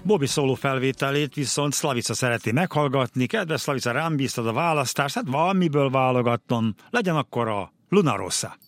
Bobby szóló felvételét viszont Slavica szereti meghallgatni. Kedves Slavica, rám bíztad a választást, hát valamiből válogatnom. Legyen akkor a Luna Rossa.